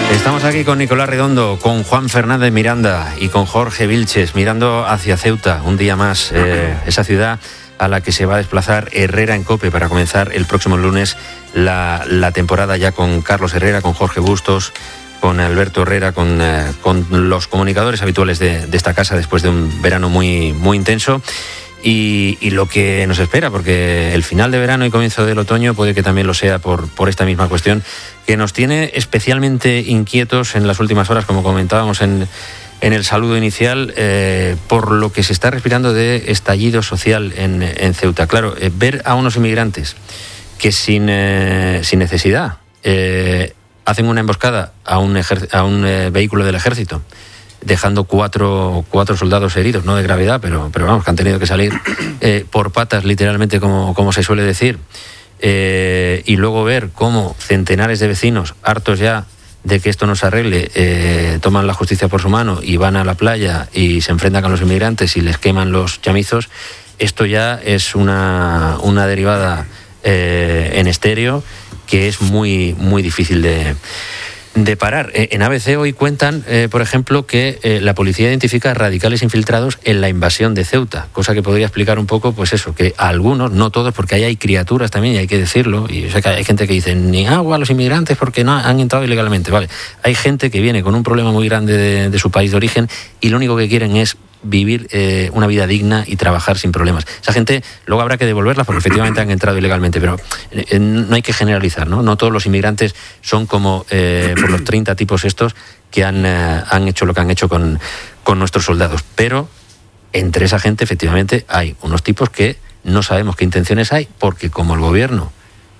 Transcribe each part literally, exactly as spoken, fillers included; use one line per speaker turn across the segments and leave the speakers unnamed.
Estamos aquí con Nicolás Redondo, con Juan Fernández Miranda y con Jorge Vilches, mirando hacia Ceuta, un día más, eh, esa ciudad a la que se va a desplazar Herrera en COPE para comenzar el próximo lunes la, la temporada ya con Carlos Herrera, con Jorge Bustos, con Alberto Herrera, con, eh, con los comunicadores habituales de, de esta casa después de un verano muy, muy intenso. Y, y lo que nos espera, porque el final de verano y comienzo del otoño puede que también lo sea por, por esta misma cuestión, que nos tiene especialmente inquietos en las últimas horas, como comentábamos en, en el saludo inicial, eh, por lo que se está respirando de estallido social en, en Ceuta. Claro, eh, ver a unos inmigrantes que sin, eh, sin necesidad eh, hacen una emboscada a un, ejer- a un eh, vehículo del ejército, dejando cuatro, cuatro soldados heridos, no de gravedad, pero, pero vamos, que han tenido que salir eh, por patas, literalmente, como, como se suele decir, eh, y luego ver cómo centenares de vecinos, hartos ya de que esto no se arregle, eh, toman la justicia por su mano y van a la playa y se enfrentan con los inmigrantes y les queman los chamizos. Esto ya es una, una derivada eh, en estéreo que es muy, muy difícil de... de parar. En A B C hoy cuentan, eh, por ejemplo, que eh, la policía identifica radicales infiltrados en la invasión de Ceuta, cosa que podría explicar un poco, pues eso, que algunos, no todos, porque ahí hay criaturas también, y hay que decirlo, y o sea, que hay gente que dice, ni agua a los inmigrantes porque no han entrado ilegalmente, vale. Hay gente que viene con un problema muy grande de, de su país de origen y lo único que quieren es vivir eh, una vida digna y trabajar sin problemas. Esa gente luego habrá que devolverla porque efectivamente han entrado ilegalmente, pero eh, no hay que generalizar, ¿no? No todos los inmigrantes son como eh, por los treinta tipos estos que han, eh, han hecho lo que han hecho con, con nuestros soldados. Pero entre esa gente efectivamente hay unos tipos que no sabemos qué intenciones hay, porque como el gobierno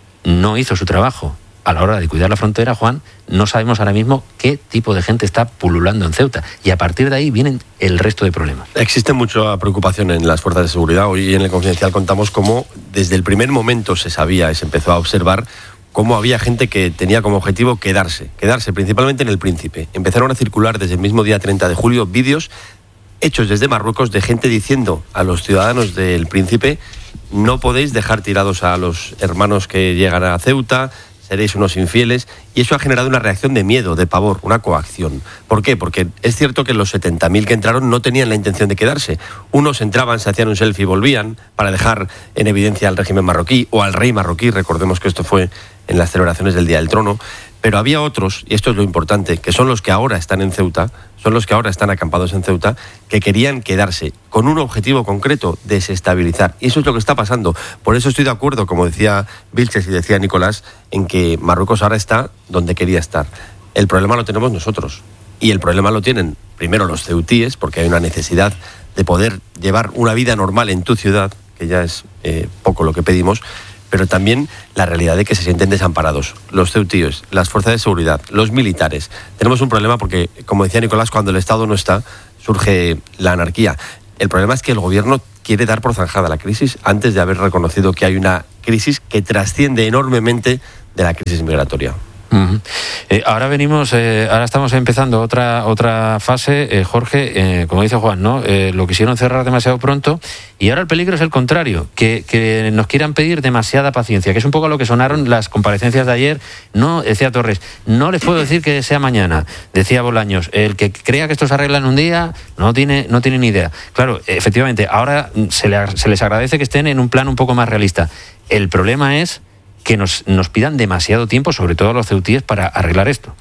no hizo su trabajo a la hora de cuidar la frontera, Juan, no sabemos ahora mismo qué tipo de gente está pululando en Ceuta. Y a partir de ahí vienen el resto de problemas.
Existe mucha preocupación en las fuerzas de seguridad. Hoy en el Confidencial contamos cómo desde el primer momento se sabía y se empezó a observar cómo había gente que tenía como objetivo quedarse, quedarse principalmente en El Príncipe. Empezaron a circular desde el mismo día treinta de julio vídeos hechos desde Marruecos de gente diciendo a los ciudadanos del Príncipe: no podéis dejar tirados a los hermanos que llegan a Ceuta, seréis unos infieles, y eso ha generado una reacción de miedo, de pavor, una coacción. ¿Por qué? Porque es cierto que los setenta mil que entraron no tenían la intención de quedarse. Unos entraban, se hacían un selfie y volvían para dejar en evidencia al régimen marroquí o al rey marroquí, recordemos que esto fue en las celebraciones del Día del Trono, pero había otros, y esto es lo importante, que son los que ahora están en Ceuta, son los que ahora están acampados en Ceuta, que querían quedarse con un objetivo concreto: desestabilizar. Y eso es lo que está pasando. Por eso estoy de acuerdo, como decía Vilches y decía Nicolás, en que Marruecos ahora está donde quería estar. El problema lo tenemos nosotros. Y el problema lo tienen primero los ceutíes, porque hay una necesidad de poder llevar una vida normal en tu ciudad, que ya es eh, poco lo que pedimos, pero también la realidad de que se sienten desamparados. Los ceutíes, las fuerzas de seguridad, los militares. Tenemos un problema porque, como decía Nicolás, cuando el Estado no está, surge la anarquía. El problema es que el gobierno quiere dar por zanjada la crisis antes de haber reconocido que hay una crisis que trasciende enormemente de la crisis migratoria.
Uh-huh. Eh, ahora venimos, eh, ahora estamos empezando otra otra fase, eh, Jorge, eh, como dice Juan, ¿no? Eh, lo quisieron cerrar demasiado pronto y ahora el peligro es el contrario, que, que nos quieran pedir demasiada paciencia, que es un poco lo que sonaron las comparecencias de ayer. No, decía Torres, no les puedo decir que sea mañana, decía Bolaños, el que crea que esto se arregla en un día no tiene, no tiene ni idea. Claro, efectivamente, ahora se, le, se les agradece que estén en un plan un poco más realista. El problema es que nos, nos pidan demasiado tiempo, sobre todo los ceutíes, para arreglar esto.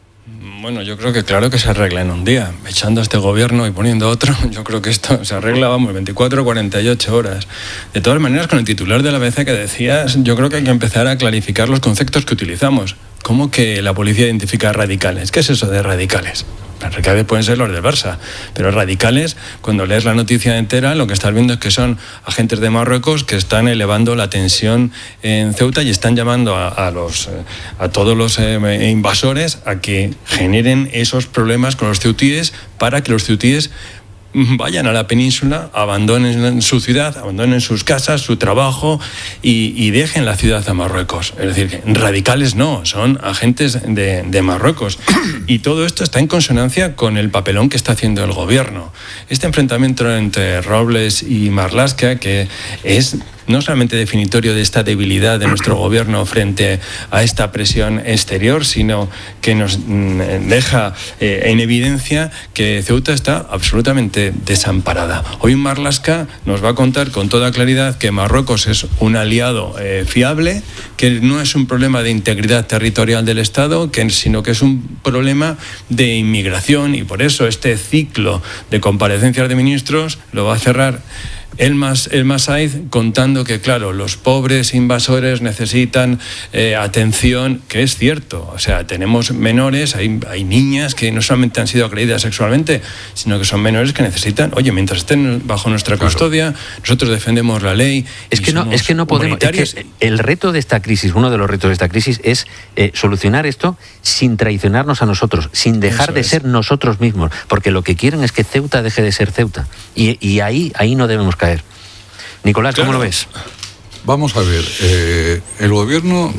Bueno, yo creo que claro que se arregla en un día. Echando a este gobierno y poniendo otro, yo creo que esto se arregla, vamos, veinticuatro, cuarenta y ocho horas. De todas maneras, con el titular de la A B C que decías, yo creo que hay que empezar a clarificar los conceptos que utilizamos. ¿Cómo que la policía identifica radicales? ¿Qué es eso de radicales? Radicales pueden ser los del Barça, pero radicales, cuando lees la noticia entera, lo que estás viendo es que son agentes de Marruecos que están elevando la tensión en Ceuta y están llamando a, a, los, a todos los eh, invasores a que generen esos problemas con los ceutíes para que los ceutíes vayan a la península, abandonen su ciudad, abandonen sus casas, su trabajo y, y dejen la ciudad a Marruecos. Es decir, que radicales no, son agentes de, de Marruecos. Y todo esto está en consonancia con el papelón que está haciendo el gobierno. Este enfrentamiento entre Robles y Marlaska, que es no solamente definitorio de esta debilidad de nuestro gobierno frente a esta presión exterior, sino que nos mm, deja eh, en evidencia que Ceuta está absolutamente desamparada. Hoy Marlaska nos va a contar con toda claridad que Marruecos es un aliado eh, fiable, que no es un problema de integridad territorial del Estado, que, sino que es un problema de inmigración, y por eso este ciclo de comparecencias de ministros lo va a cerrar El, Mas, el Masaiz contando que, claro, los pobres invasores necesitan eh, atención, que es cierto. O sea, tenemos menores, hay, hay niñas que no solamente han sido agredidas sexualmente, sino que son menores que necesitan, oye, mientras estén bajo nuestra custodia, claro, nosotros defendemos la ley.
Es que no, es que no podemos. Es que el reto de esta crisis, uno de los retos de esta crisis es eh, solucionar esto sin traicionarnos a nosotros, sin dejar Eso de es. ser nosotros mismos, porque lo que quieren es que Ceuta deje de ser Ceuta. Y, y ahí, ahí no debemos caer. Nicolás, ¿cómo claro. lo ves?
Vamos a ver, eh, el gobierno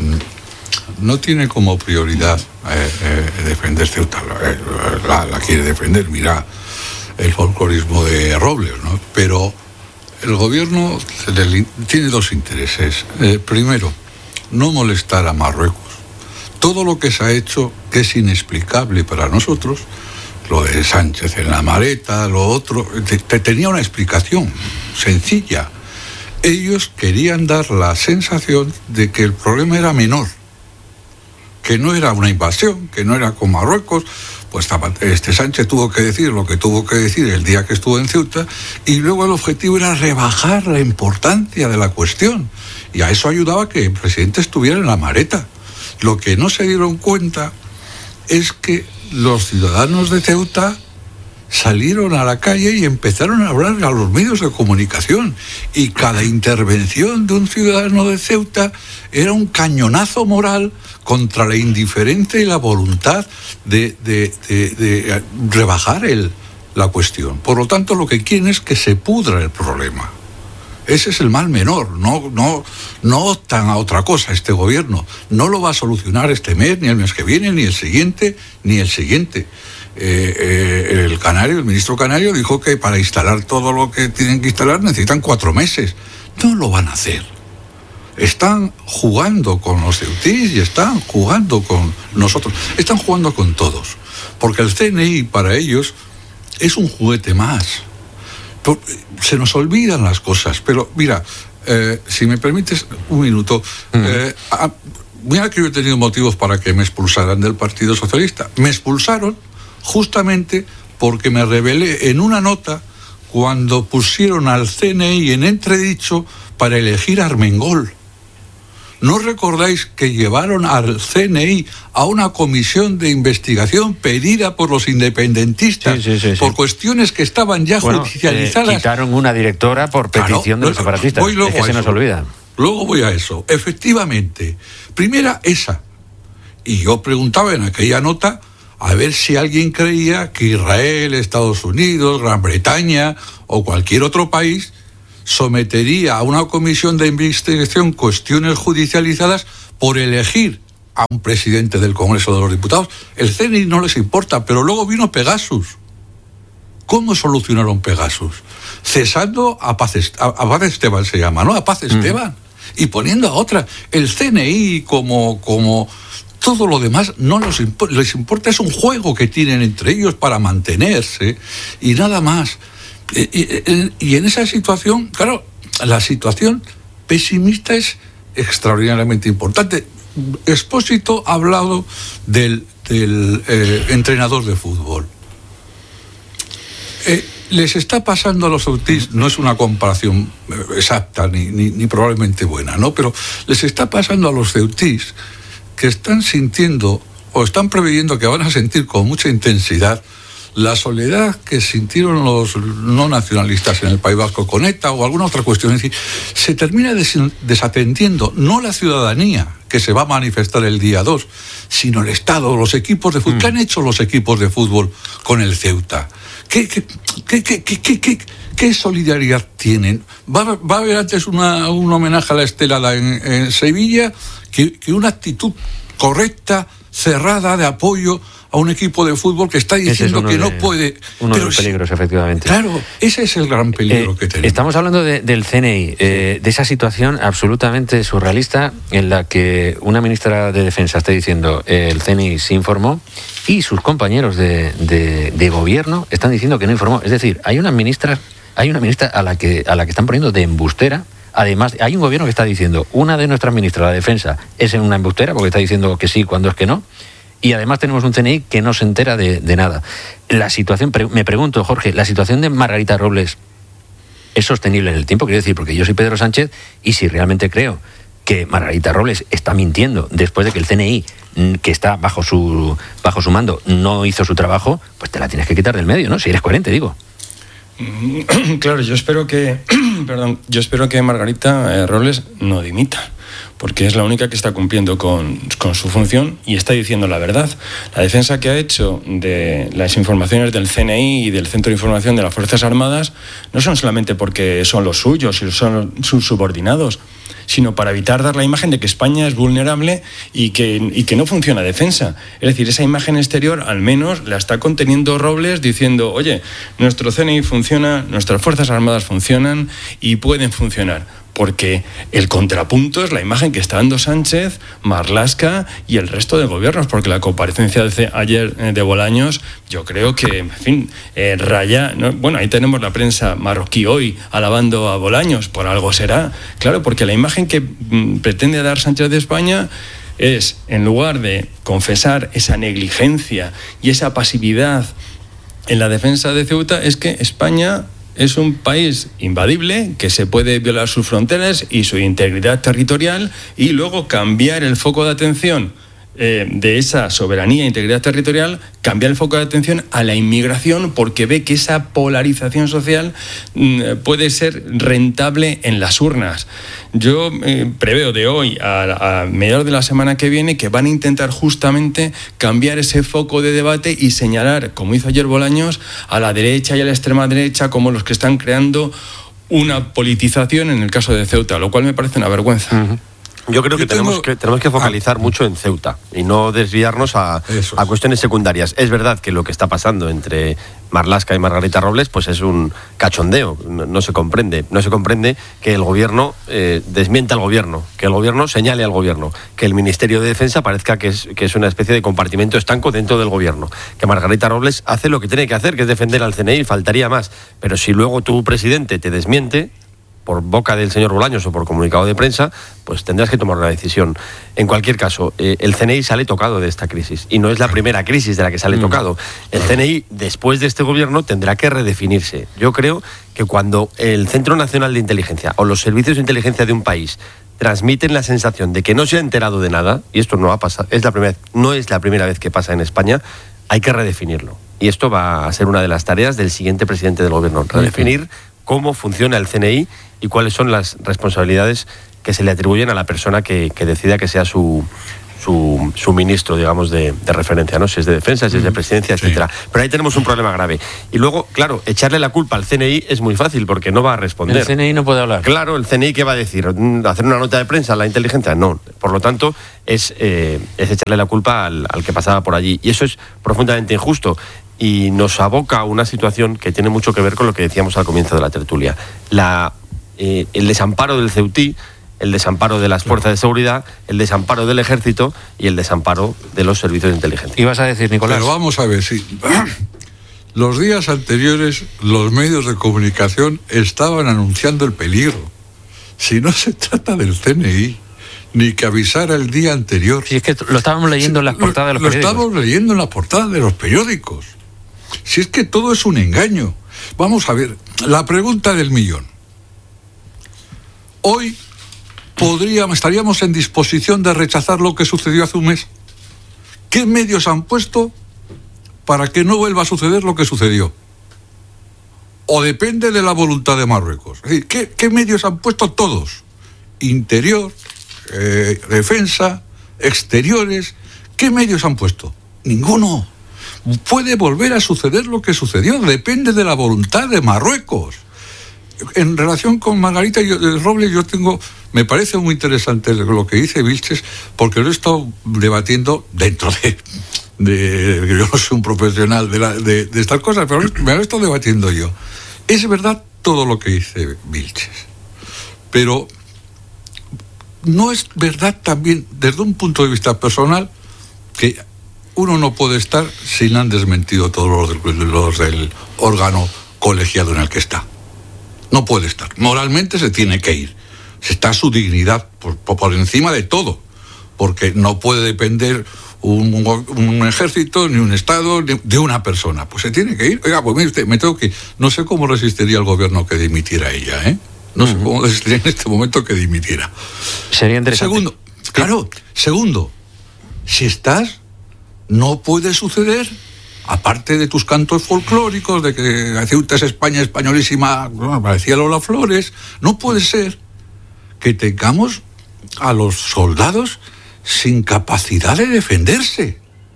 no tiene como prioridad eh, eh, defender Ceuta, eh, la, la quiere defender, mira el folclorismo de Robles, ¿no? Pero el gobierno tiene dos intereses. Eh, primero, no molestar a Marruecos. Todo lo que se ha hecho, que es inexplicable para nosotros, lo de Sánchez en la maleta, lo otro, te, te tenía una explicación sencilla. Ellos querían dar la sensación de que el problema era menor, que no era una invasión, que no era con Marruecos. Pues este Sánchez tuvo que decir lo que tuvo que decir el día que estuvo en Ceuta, y luego el objetivo era rebajar la importancia de la cuestión, y a eso ayudaba que el presidente estuviera en la maleta. Lo que no se dieron cuenta es que los ciudadanos de Ceuta salieron a la calle y empezaron a hablar a los medios de comunicación, y cada intervención de un ciudadano de Ceuta era un cañonazo moral contra la indiferencia y la voluntad de, de, de, de rebajar el, la cuestión. Por lo tanto, lo que quieren es que se pudra el problema. Ese es el mal menor. No, no, no optan a otra cosa este gobierno. No lo va a solucionar este mes, ni el mes que viene, ni el siguiente, ni el siguiente. Eh, eh, el canario, el ministro canario dijo que para instalar todo lo que tienen que instalar necesitan cuatro meses. No lo van a hacer. Están jugando con los ceutíes y están jugando con nosotros. Están jugando con todos. Porque el C N I para ellos es un juguete más. Se nos olvidan las cosas. Pero mira, eh, si me permites un minuto. Mm. Eh, a, mira que yo he tenido motivos para que me expulsaran del Partido Socialista. Me expulsaron justamente porque me rebelé en una nota cuando pusieron al C N I en entredicho para elegir a Armengol. ¿No recordáis que llevaron al C N I a una comisión de investigación pedida por los independentistas sí, sí, sí, sí. por cuestiones que estaban ya bueno, judicializadas?
Eh, quitaron una directora por petición claro, de los separatistas.
Voy luego
es que
a
se
eso.
nos olvida.
Luego voy a eso. Efectivamente, primera esa. Y yo preguntaba en aquella nota a ver si alguien creía que Israel, Estados Unidos, Gran Bretaña o cualquier otro país sometería a una comisión de investigación cuestiones judicializadas por elegir a un presidente del Congreso de los Diputados. El C N I no les importa, pero luego vino Pegasus. ¿Cómo solucionaron Pegasus? Cesando a Paz, a, a Paz Esteban se llama, ¿no? A Paz Esteban. Mm. Y poniendo a otra. El C N I como... como todo lo demás no les importa, les importa, es un juego que tienen entre ellos para mantenerse y nada más. Y, y, y en esa situación, claro, la situación pesimista es extraordinariamente importante. Expósito ha hablado del, del eh, entrenador de fútbol. Eh, les está pasando a los autistas, no es una comparación exacta ni, ni, ni probablemente buena, ¿no? Pero les está pasando a los ceutís que están sintiendo o están previendo que van a sentir con mucha intensidad la soledad que sintieron los no nacionalistas en el País Vasco con ETA o alguna otra cuestión. Es decir, se termina des- desatendiendo no la ciudadanía que se va a manifestar el día dos, sino el Estado, los equipos de fútbol. Mm. ¿Qué han hecho los equipos de fútbol con el Ceuta? ¿Qué, qué, qué, qué, qué, qué, qué, qué solidaridad tienen? ¿Va, va a haber antes una, un homenaje a la Estelada en, en Sevilla que, que una actitud correcta, cerrada, de apoyo a un equipo de fútbol que está diciendo es que no
de,
puede.
Uno
pero
de los peligros, efectivamente.
Claro, ese es el gran peligro
eh,
que tenemos.
Estamos hablando de, del C N I, eh, de esa situación absolutamente surrealista en la que una ministra de Defensa está diciendo eh, el C N I se informó y sus compañeros de, de, de gobierno están diciendo que no informó. Es decir, hay una ministra, hay una ministra a la que a la que están poniendo de embustera. Además, hay un gobierno que está diciendo, una de nuestras ministras de Defensa es una embustera porque está diciendo que sí cuando es que no. Y además tenemos un C N I que no se entera de, de nada. La situación, me pregunto, Jorge, ¿la situación de Margarita Robles es sostenible en el tiempo? Quiero decir, porque yo soy Pedro Sánchez y si realmente creo que Margarita Robles está mintiendo después de que el C N I, que está bajo su, bajo su mando, no hizo su trabajo, pues te la tienes que quitar del medio, ¿no? Si eres coherente, digo.
Claro, yo espero que, perdón, yo espero que Margarita eh, Robles no dimita, porque es la única que está cumpliendo con, con su función y está diciendo la verdad. La defensa que ha hecho de las informaciones del C N I y del Centro de Información de las Fuerzas Armadas no son solamente porque son los suyos y son sus subordinados, sino para evitar dar la imagen de que España es vulnerable y que, y que no funciona defensa. Es decir, esa imagen exterior al menos la está conteniendo Robles diciendo, oye, nuestro C N I funciona, nuestras Fuerzas Armadas funcionan y pueden funcionar. Porque el contrapunto es la imagen que está dando Sánchez, Marlaska y el resto de gobiernos, porque la comparecencia de ayer de Bolaños, yo creo que, en fin, eh, raya, ¿no? Bueno, ahí tenemos la prensa marroquí hoy alabando a Bolaños, por algo será, claro, porque la imagen que mm, pretende dar Sánchez de España es, en lugar de confesar esa negligencia y esa pasividad en la defensa de Ceuta, es que España es un país invadible, que se puede violar sus fronteras y su integridad territorial y luego cambiar el foco de atención eh, de esa soberanía e integridad territorial, cambiar el foco de atención a la inmigración porque ve que esa polarización social mm, puede ser rentable en las urnas. Yo eh, preveo de hoy a, a mediados de la semana que viene que van a intentar justamente cambiar ese foco de debate y señalar, como hizo ayer Bolaños, a la derecha y a la extrema derecha como los que están creando una politización en el caso de Ceuta, lo cual me parece una vergüenza.
Uh-huh. Yo creo que,
Yo tengo...
tenemos que tenemos que focalizar ah. mucho en Ceuta y no desviarnos a, a cuestiones secundarias. Es verdad que lo que está pasando entre Marlaska y Margarita Robles pues es un cachondeo, no, no se comprende. No se comprende que el gobierno eh, desmienta al gobierno, que el gobierno señale al gobierno, que el Ministerio de Defensa parezca que es, que es una especie de compartimento estanco dentro del gobierno, que Margarita Robles hace lo que tiene que hacer, que es defender al C N I, faltaría más. Pero si luego tu presidente te desmiente, por boca del señor Bolaños o por comunicado de prensa, pues tendrás que tomar una decisión. En cualquier caso, eh, el C N I sale tocado de esta crisis y no es la primera crisis de la que sale mm. tocado. El C N I, después de este gobierno, tendrá que redefinirse. Yo creo que cuando el Centro Nacional de Inteligencia o los servicios de inteligencia de un país transmiten la sensación de que no se ha enterado de nada, y esto no ha pasado, es la primera, no es la primera vez que pasa en España, hay que redefinirlo. Y esto va a ser una de las tareas del siguiente presidente del gobierno, redefinir cómo funciona el C N I y cuáles son las responsabilidades que se le atribuyen a la persona que, que decida que sea su, su, su ministro, digamos, de, de referencia, ¿no? Si es de defensa, si es de presidencia, sí, etcétera. Pero ahí tenemos un problema grave. Y luego, claro, echarle la culpa al C N I es muy fácil porque no va a responder.
El C N I no puede hablar.
Claro, el C N I, ¿qué va a decir? ¿Hacer una nota de prensa a la inteligencia? No. Por lo tanto, es, eh, es echarle la culpa al, al que pasaba por allí. Y eso es profundamente injusto. Y nos aboca a una situación que tiene mucho que ver con lo que decíamos al comienzo de la tertulia. La, eh, el desamparo del Ceutí, el desamparo de las fuerzas de seguridad, el desamparo del ejército y el desamparo de los servicios de inteligencia.
¿Ibas a decir, Nicolás?
Pero vamos a ver, sí. Los días anteriores los medios de comunicación estaban anunciando el peligro. Si no se trata del C N I, ni que avisara el día anterior.
Si es que lo estábamos leyendo en las portadas de los periódicos.
Lo estábamos leyendo en las portadas de los periódicos. Si es que todo es un engaño. Vamos a ver, la pregunta del millón. Hoy podríamos, estaríamos en disposición de rechazar lo que sucedió hace un mes. ¿Qué medios han puesto para que no vuelva a suceder lo que sucedió? O depende de la voluntad de Marruecos. Es decir, ¿qué, qué medios han puesto? Todos. Interior, eh, defensa, exteriores. ¿Qué medios han puesto? Ninguno. Puede volver a suceder lo que sucedió, depende de la voluntad de Marruecos. En relación con Margarita Robles, yo tengo, me parece muy interesante lo que dice Vilches, porque lo he estado debatiendo dentro de, de yo no soy un profesional de, la, de, de estas cosas, pero me lo he estado debatiendo yo. Es verdad todo lo que dice Vilches, pero no es verdad también, desde un punto de vista personal, que uno no puede estar si le han desmentido todos los del, los del órgano colegiado en el que está. No puede estar. Moralmente se tiene que ir. Está su dignidad por, por encima de todo, porque no puede depender un, un ejército, ni un Estado, ni de una persona. Pues se tiene que ir. Oiga, pues mire usted, me tengo que ir. No sé cómo resistiría el gobierno que dimitiera ella, ¿eh? No sé cómo resistiría en este momento que dimitiera.
Sería interesante.
Segundo, claro, segundo, si estás, no puede suceder, aparte de tus cantos folclóricos, de que Ceuta es España españolísima, bueno, parecía Lola Flores, no puede ser que tengamos a los soldados sin capacidad de defenderse.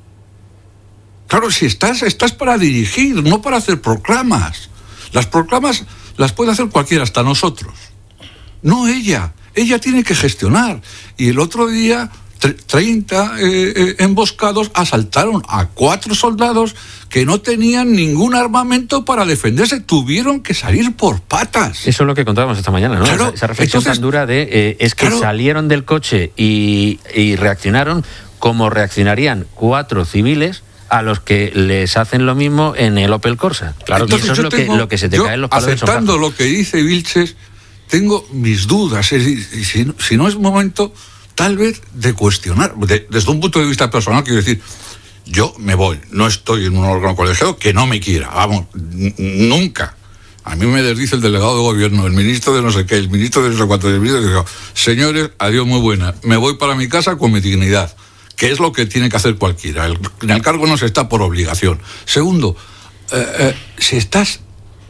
Claro, si estás, estás para dirigir, no para hacer proclamas. Las proclamas las puede hacer cualquiera, hasta nosotros. No ella. Ella tiene que gestionar. Y el otro día, treinta eh, eh, emboscados asaltaron a cuatro soldados que no tenían ningún armamento para defenderse. Tuvieron que salir por patas.
Eso es lo que contábamos esta mañana, ¿no?
Claro,
esa, esa reflexión
entonces,
tan dura de eh, es que
claro,
salieron del coche y, y reaccionaron como reaccionarían cuatro civiles a los que les hacen lo mismo en el Opel Corsa. Claro,
entonces,
y eso es lo,
tengo,
que, lo que se te
yo,
cae en los palos del
aceptando
sombrajo.
lo que dice Vilches, tengo mis dudas. Es decir, si, no, si no es momento, tal vez, de cuestionar. De, desde un punto de vista personal, quiero decir, yo me voy, no estoy en un órgano colegiado que no me quiera, vamos, n- nunca. A mí me desdice el delegado de gobierno, el ministro de no sé qué, el ministro de no sé cuánto, el ministro de... Señores, adiós, muy buena, me voy para mi casa con mi dignidad, que es lo que tiene que hacer cualquiera. El, en el cargo no se está por obligación. Segundo, eh, eh, si estás,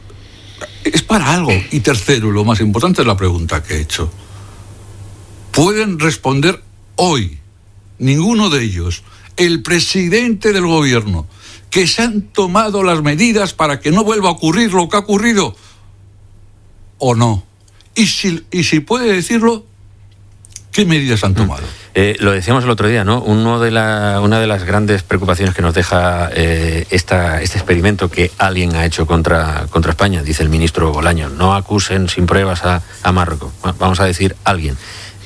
es para algo. Y tercero, y lo más importante es la pregunta que he hecho. Pueden responder hoy, ninguno de ellos, el presidente del gobierno, que se han tomado las medidas para que no vuelva a ocurrir lo que ha ocurrido, o no. Y si, y si puede decirlo, ¿qué medidas han tomado?
Eh, lo decíamos el otro día, ¿no? Uno de la, una de las grandes preocupaciones que nos deja eh, esta, este experimento que alguien ha hecho contra, contra España, dice el ministro Bolaños, no acusen sin pruebas a, a Marruecos. Bueno, vamos a decir alguien.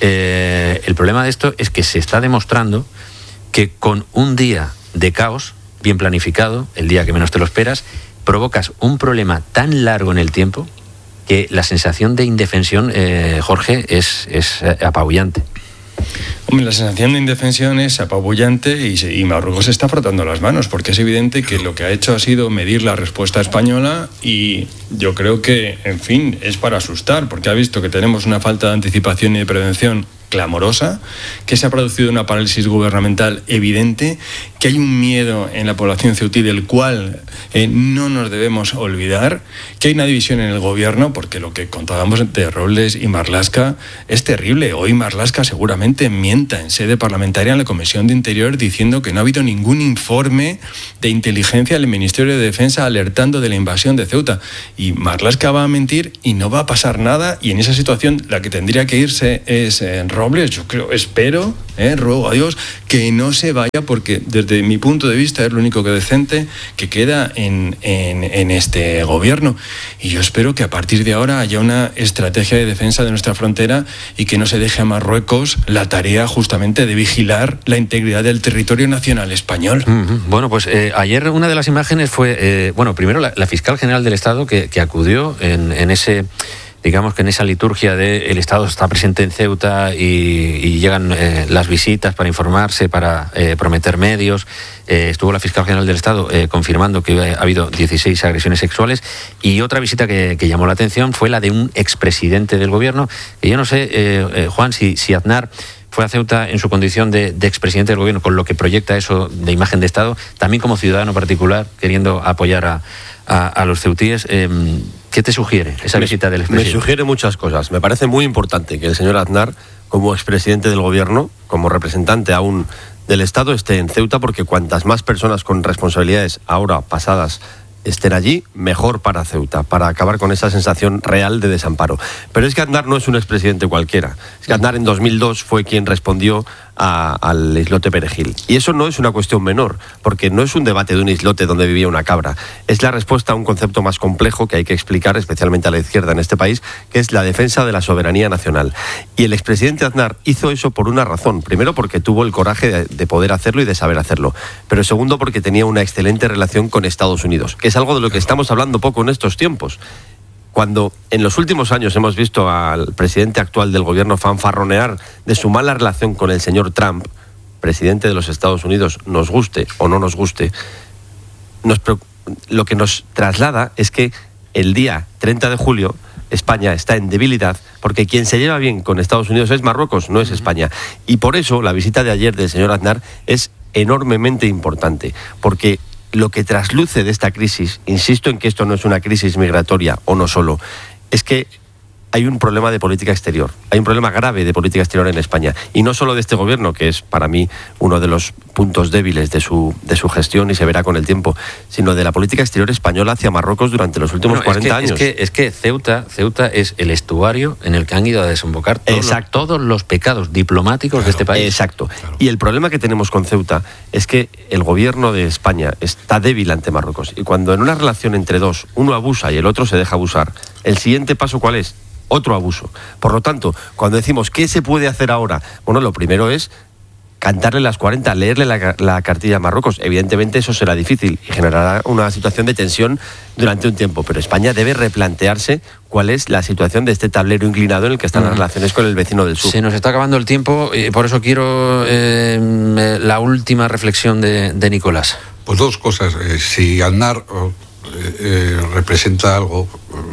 Eh, el problema de esto es que se está demostrando que con un día de caos bien planificado, el día que menos te lo esperas, provocas un problema tan largo en el tiempo que la sensación de indefensión, eh, Jorge, es, es apabullante.
Hombre, la sensación de indefensión es apabullante y, se, y Marruecos se está frotando las manos, porque es evidente que lo que ha hecho ha sido medir la respuesta española y yo creo que, en fin, es para asustar, porque ha visto que tenemos una falta de anticipación y de prevención clamorosa, que se ha producido una parálisis gubernamental evidente, que hay un miedo en la población ceutí del cual eh, no nos debemos olvidar, que hay una división en el gobierno, porque lo que contábamos de Robles y Marlaska es terrible. Hoy Marlaska seguramente mienta en sede parlamentaria en la Comisión de Interior diciendo que no ha habido ningún informe de inteligencia del Ministerio de Defensa alertando de la invasión de Ceuta. Y Marlaska va a mentir y no va a pasar nada, y en esa situación la que tendría que irse es en eh, Robles. Yo creo, espero, eh, ruego a Dios que no se vaya, porque desde mi punto de vista es lo único que decente que queda en, en, en este gobierno. Y yo espero que a partir de ahora haya una estrategia de defensa de nuestra frontera y que no se deje a Marruecos la tarea justamente de vigilar la integridad del territorio nacional español.
Uh-huh. Bueno, pues eh, ayer una de las imágenes fue, eh, bueno, primero la, la fiscal general del Estado que, que acudió en, en ese... digamos que en esa liturgia de el Estado está presente en Ceuta y, y llegan eh, las visitas para informarse, para eh, prometer medios. Eh, estuvo la fiscal general del Estado eh, confirmando que ha habido dieciséis agresiones sexuales, y otra visita que, que llamó la atención fue la de un expresidente del gobierno, que yo no sé, eh, eh, Juan, si, si Aznar fue a Ceuta en su condición de, de expresidente del gobierno, con lo que proyecta eso de imagen de Estado, también como ciudadano particular, queriendo apoyar a, a, a los ceutíes. Eh, ¿Qué te sugiere esa
me,
visita del expresidente?
Me sugiere muchas cosas. Me parece muy importante que el señor Aznar, como expresidente del gobierno, como representante aún del Estado, esté en Ceuta, porque cuantas más personas con responsabilidades ahora pasadas estén allí, mejor para Ceuta, para acabar con esa sensación real de desamparo. Pero es que Aznar no es un expresidente cualquiera. Es que Aznar en dos mil dos fue quien respondió a, al islote Perejil. Y eso no es una cuestión menor, porque no es un debate de un islote donde vivía una cabra. Es la respuesta a un concepto más complejo que hay que explicar, especialmente a la izquierda en este país, que es la defensa de la soberanía nacional. Y el expresidente Aznar hizo eso por una razón. Primero, porque tuvo el coraje de, de poder hacerlo y de saber hacerlo. Pero segundo, porque tenía una excelente relación con Estados Unidos, que es algo de lo que estamos hablando poco en estos tiempos. Cuando en los últimos años hemos visto al presidente actual del gobierno fanfarronear de su mala relación con el señor Trump, presidente de los Estados Unidos, nos guste o no nos guste, nos, lo que nos traslada es que el día treinta de julio España está en debilidad porque quien se lleva bien con Estados Unidos es Marruecos, no es España. Y por eso la visita de ayer del señor Aznar es enormemente importante, porque lo que trasluce de esta crisis, insisto en que esto no es una crisis migratoria o no solo, es que hay un problema de política exterior, hay un problema grave de política exterior en España, y no solo de este gobierno, que es para mí uno de los puntos débiles de su, de su gestión y se verá con el tiempo, sino de la política exterior española hacia Marruecos durante los últimos bueno, cuarenta
es que,
años.
Es que, es que Ceuta, Ceuta es el estuario en el que han ido a desembocar todos, los, todos los pecados diplomáticos claro, de este país.
Exacto. Claro. Y el problema que tenemos con Ceuta es que el gobierno de España está débil ante Marruecos, y cuando en una relación entre dos uno abusa y el otro se deja abusar, ¿el siguiente paso cuál es? Otro abuso. Por lo tanto, cuando decimos ¿qué se puede hacer ahora? Bueno, lo primero es cantarle las cuarenta, leerle la, la cartilla a Marruecos. Evidentemente eso será difícil y generará una situación de tensión durante un tiempo, pero España debe replantearse cuál es la situación de este tablero inclinado en el que están uh-huh. las relaciones con el vecino del sur.
Se nos está acabando el tiempo y por eso quiero eh, la última reflexión de, de Nicolás.
Pues dos cosas. Eh, si Aznar eh, eh, representa algo,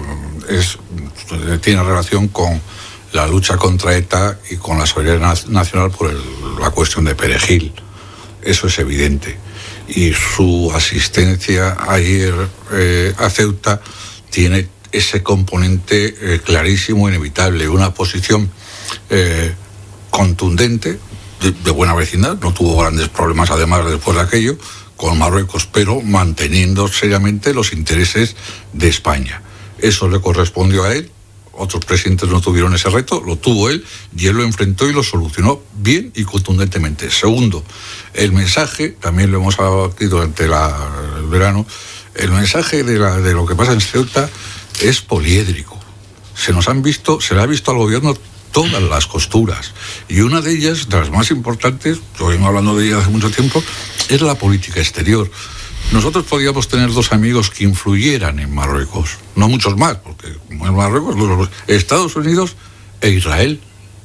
eh, es tiene relación con la lucha contra ETA y con la soberanía nacional por el, la cuestión de Perejil. Eso es evidente. Y su asistencia ayer eh, a Ceuta tiene ese componente eh, clarísimo, inevitable, una posición eh, contundente, de, de buena vecindad, no tuvo grandes problemas además después de aquello, con Marruecos, pero manteniendo seriamente los intereses de España. Eso le correspondió a él. Otros presidentes no tuvieron ese reto, lo tuvo él y él lo enfrentó y lo solucionó bien y contundentemente. Segundo, el mensaje, también lo hemos hablado aquí durante la, el verano, el mensaje de, la, de lo que pasa en Ceuta es poliédrico. Se nos han visto, se le ha visto al gobierno todas las costuras y una de ellas, de las más importantes, lo vengo hablando de ella hace mucho tiempo, es la política exterior. Nosotros podíamos tener dos amigos que influyeran en Marruecos, no muchos más, porque en Marruecos, Estados Unidos e Israel.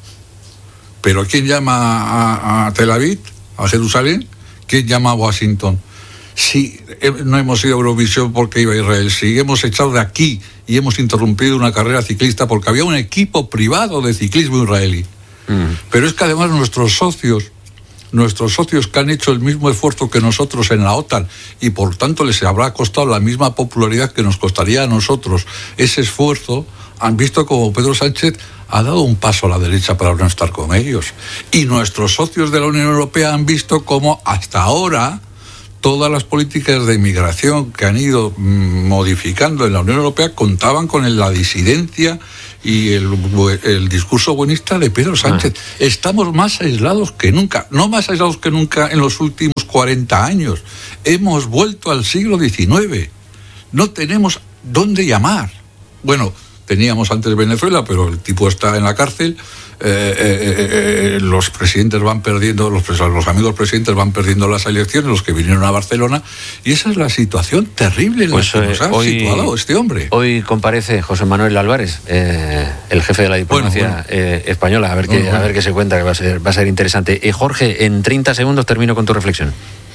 Pero ¿quién llama a, a Tel Aviv, a Jerusalén? ¿Quién llama a Washington? Si no hemos ido a Eurovisión porque iba a Israel, si hemos echado de aquí y hemos interrumpido una carrera ciclista porque había un equipo privado de ciclismo israelí. Mm. Pero es que además nuestros socios, nuestros socios que han hecho el mismo esfuerzo que nosotros en la OTAN y por tanto les habrá costado la misma popularidad que nos costaría a nosotros ese esfuerzo, han visto como Pedro Sánchez ha dado un paso a la derecha para no estar con ellos. Y nuestros socios de la Unión Europea han visto cómo hasta ahora todas las políticas de inmigración que han ido modificando en la Unión Europea contaban con la disidencia y el, el discurso buenista de Pedro Sánchez. Ah. Estamos más aislados que nunca, no más aislados que nunca en los últimos cuarenta años. Hemos vuelto al siglo diecinueve. No tenemos dónde llamar. Bueno, teníamos antes Venezuela, pero el tipo está en la cárcel. Eh, eh, eh, los presidentes van perdiendo, los, los amigos presidentes van perdiendo las elecciones, los que vinieron a Barcelona, y esa es la situación terrible en pues, la que nos ha hoy, situado este hombre.
Hoy comparece José Manuel Álvarez, eh, el jefe de la diplomacia bueno, bueno. Eh, española, a ver qué, bueno, bueno. a ver qué se cuenta, que va a ser, va a ser interesante. Eh, Jorge, en treinta segundos termino con tu reflexión.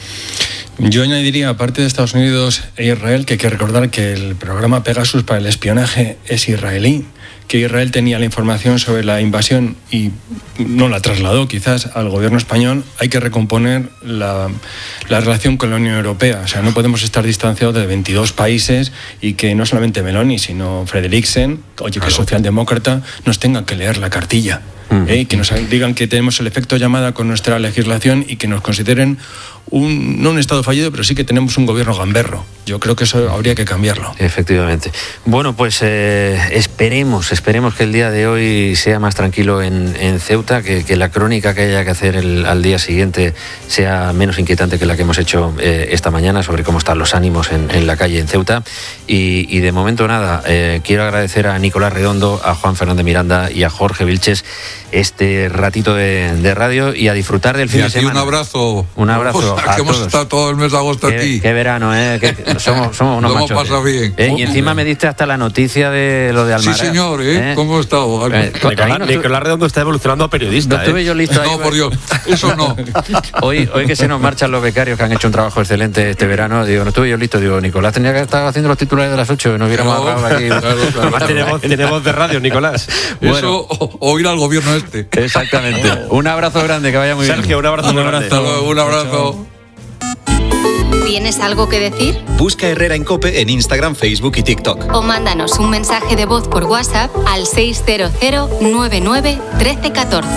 Yo añadiría, aparte de Estados Unidos e Israel, que hay que recordar que el programa Pegasus para el espionaje es israelí, que Israel tenía la información sobre la invasión y no la trasladó quizás al gobierno español. Hay que recomponer la, la relación con la Unión Europea. O sea, no podemos estar distanciados de veintidós países y que no solamente Meloni, sino Frederiksen, oye, claro. que es socialdemócrata, nos tengan que leer la cartilla. ¿Eh? Que nos digan que tenemos el efecto llamada con nuestra legislación y que nos consideren un, no un Estado fallido, pero sí que tenemos un gobierno gamberro. Yo creo que eso habría que cambiarlo.
Efectivamente. Bueno, pues eh, esperemos, esperemos que el día de hoy sea más tranquilo en, en Ceuta, que, que la crónica que haya que hacer el, al día siguiente sea menos inquietante que la que hemos hecho eh, esta mañana sobre cómo están los ánimos en, en la calle en Ceuta. Y, y de momento nada, eh, quiero agradecer a Nicolás Redondo, a Juan Fernández Miranda y a Jorge Vilches este ratito de, de radio y a disfrutar del fin
y
de semana.
Un abrazo.
Un abrazo.
Vamos, a que hemos todos. estado todo el mes de agosto
qué,
aquí.
Qué verano, ¿eh? Que somos, somos unos
Lo
machos.
hemos pasado bien.
¿Eh? Y encima me diste hasta la noticia de lo de Almaraz.
Sí, señor, ¿eh? ¿Eh? ¿Cómo he estado?
Eh, Nicolás, Nicolás Redondo está evolucionando a periodista.
No estuve
¿eh?
yo listo ahí.
No, por Dios, eso no.
Hoy, hoy que se nos marchan los becarios que han hecho un trabajo excelente este verano, digo, no estuve yo listo. Digo, Nicolás tenía que estar haciendo los titulares de las ocho y nos hubiéramos
claro,
ahorrado aquí.
Claro, claro,
Además,
claro.
tenemos, tenemos de radio, Nicolás.
Bueno. Eso, o, o ir al gobierno este.
Exactamente. Un abrazo grande, que vaya muy
Sergio,
bien.
un abrazo.
Un abrazo.
Hasta luego, un abrazo.
¿Tienes algo que decir?
Busca Herrera en COPE en Instagram, Facebook y TikTok.
O mándanos un mensaje de voz por WhatsApp al seis cero cero nueve nueve uno tres uno cuatro.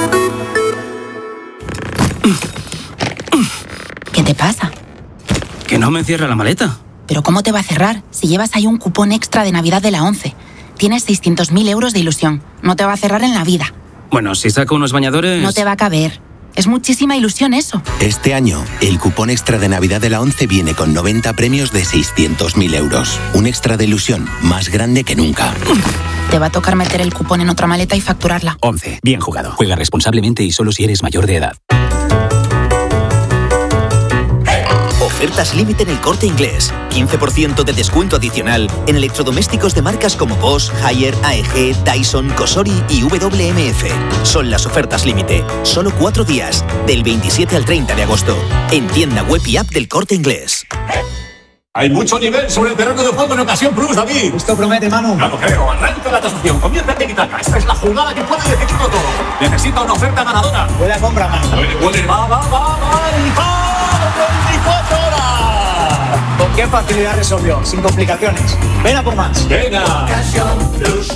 ¿Qué te pasa?
Que no me cierra la maleta.
¿Pero cómo te va a cerrar si llevas ahí un cupón extra de Navidad de la ONCE? Tienes seiscientos mil euros de ilusión. No te va a cerrar en la vida.
Bueno, si saco unos bañadores...
No te va a caber. Es muchísima ilusión eso.
Este año, el cupón extra de Navidad de la ONCE viene con noventa premios de seiscientos mil euros. Un extra de ilusión más grande que nunca.
Te va a tocar meter el cupón en otra maleta y facturarla.
ONCE. Bien jugado. Juega responsablemente y solo si eres mayor de edad.
Ofertas límite en El Corte Inglés. quince por ciento de descuento adicional en electrodomésticos de marcas como Bosch, Haier, A E G, Dyson, Cosori y W M F. Son las ofertas límite. Solo cuatro días, del veintisiete al treinta de agosto. En tienda web y app del Corte Inglés.
Hay mucho nivel sobre el terreno de juego en Ocasión Plus, David.
Esto promete, Manu.
Ya lo creo. Arranca la tasación. Comienza el tiki-taka. Esta es la jugada que puede decidirlo todo. Necesita una oferta ganadora.
Buena compra, Manu.
Puede, puede. Va, va, va, va. El veinticuatro horas.
¿Con qué facilidad resolvió? Sin complicaciones. Ven a por más.
Venga.
Ocasión Plus.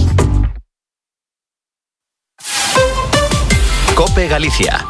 COPE Galicia.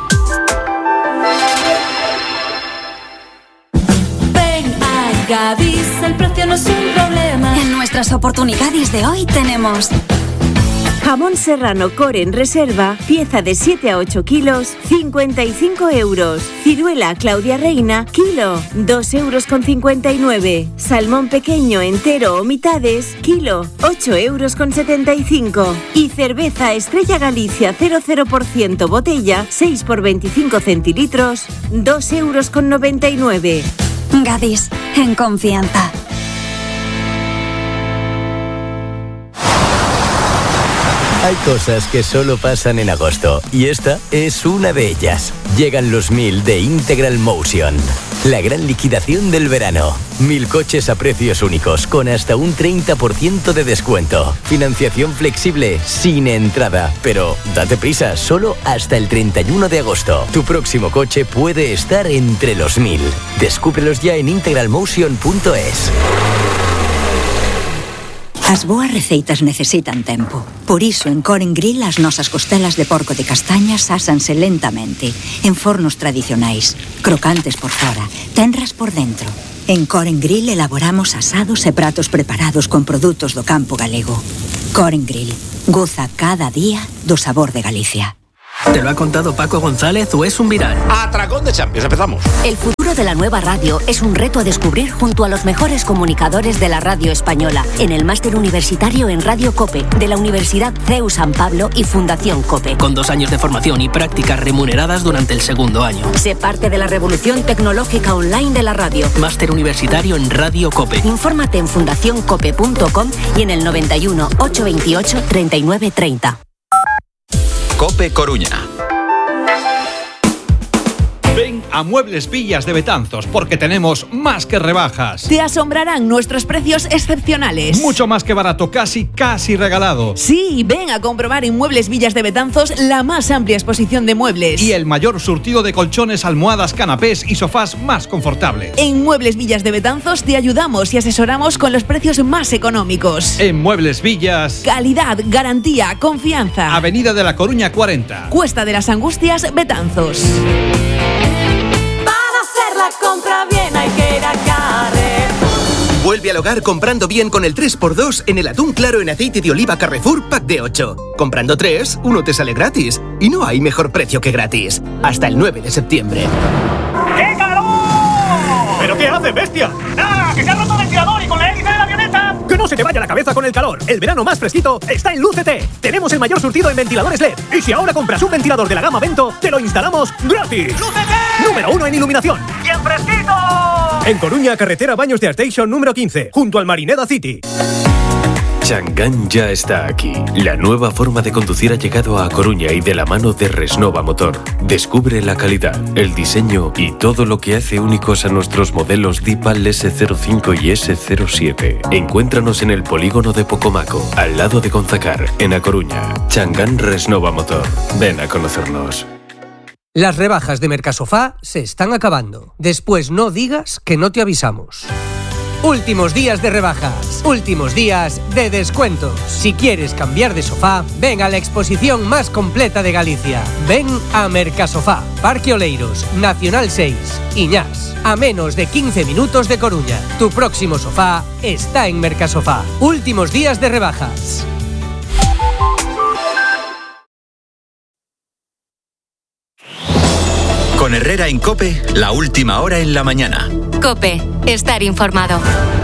Gadis, el precio no es un problema.
En nuestras oportunidades de hoy tenemos
jamón serrano core en reserva, pieza de siete a ocho kilos, cincuenta y cinco euros. Ciruela Claudia Reina, kilo, dos euros con cincuenta y nueve. Salmón pequeño entero o mitades, kilo, ocho euros con setenta y cinco. Y cerveza Estrella Galicia cero cero por ciento botella, seis por veinticinco centilitros, dos euros con noventa y nueve.
Gadis, en confianza.
Hay cosas que solo pasan en agosto y esta es una de ellas. Llegan los mil de Integral Motion. La gran liquidación del verano. Mil coches a precios únicos con hasta un treinta por ciento de descuento. Financiación flexible sin entrada. Pero date prisa, solo hasta el treinta y uno de agosto. Tu próximo coche puede estar entre los mil. Descúbrelos ya en integral motion punto es.
As boas receitas necesitan tempo. Por iso, en Core Grill, as nosas costelas de porco de castañas ásanse lentamente, en fornos tradicionais, crocantes por fora, tenras por dentro. En Core Grill elaboramos asados e pratos preparados con produtos do campo galego. Core Grill, goza cada día do sabor de Galicia.
¿Te lo ha contado Paco González o es un viral?
Atracón de Champions, empezamos.
El futuro de la nueva radio es un reto a descubrir junto a los mejores comunicadores de la radio española en el máster universitario en Radio COPE de la Universidad C E U San Pablo y Fundación COPE.
Con dos años de formación y prácticas remuneradas durante el segundo año.
Sé parte de la revolución tecnológica online de la radio.
Máster universitario en Radio COPE.
Infórmate en fundación cope punto com y en el noventa y uno, ochocientos veintiocho, treinta y nueve treinta.
COPE Coruña.
Ven a Muebles Villas de Betanzos porque tenemos más que rebajas.
Te asombrarán nuestros precios excepcionales.
Mucho más que barato, casi, casi regalado.
Sí, ven a comprobar en Muebles Villas de Betanzos la más amplia exposición de muebles.
Y el mayor surtido de colchones, almohadas, canapés y sofás más confortables.
En Muebles Villas de Betanzos te ayudamos y asesoramos con los precios más económicos.
En Muebles Villas...
calidad, garantía, confianza.
Avenida de la Coruña cuarenta.
Cuesta de las Angustias, Betanzos.
Vuelve al hogar comprando bien con el tres por dos en el atún claro en aceite de oliva Carrefour Pack de ocho. Comprando tres, uno te sale gratis. Y no hay mejor precio que gratis. Hasta el nueve de septiembre.
¡Qué calor!
¿Pero qué hace, bestia?
¡Nada! ¡Que se ha roto el ventilador y con la hélice de la avioneta!
¡Que no se te vaya la cabeza con el calor! El verano más fresquito está en Lucete. Tenemos el mayor surtido en ventiladores L E D. Y si ahora compras un ventilador de la gama Vento, te lo instalamos gratis.
¡Lucete!
Número uno en iluminación.
¡Bien fresquito!
En Coruña, carretera Baños de Arteixo número quince, junto al Marineda City.
Chang'an ya está aquí. La nueva forma de conducir ha llegado a Coruña y de la mano de Resnova Motor. Descubre la calidad, el diseño y todo lo que hace únicos a nuestros modelos Deepal ese cero cinco y ese cero siete. Encuéntranos en el polígono de Pocomaco, al lado de Gonzacar, en A Coruña. Chang'an Resnova Motor. Ven a conocernos.
Las rebajas de Mercasofá se están acabando. Después no digas que no te avisamos. Últimos días de rebajas, últimos días de descuentos. Si quieres cambiar de sofá, ven a la exposición más completa de Galicia. Ven a Mercasofá, Parque Oleiros, Nacional seis, Iñás. A menos de quince minutos de Coruña. Tu próximo sofá está en Mercasofá. Últimos días de rebajas.
Con Herrera en COPE, la última hora en la mañana.
COPE, estar informado.